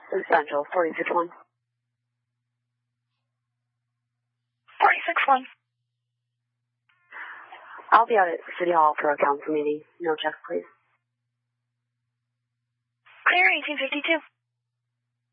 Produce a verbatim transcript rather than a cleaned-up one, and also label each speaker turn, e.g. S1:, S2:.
S1: Central, forty-six one.
S2: forty-six one.
S1: I'll be out at City Hall for a council meeting. No checks, please.
S2: Clear eighteen fifty-two.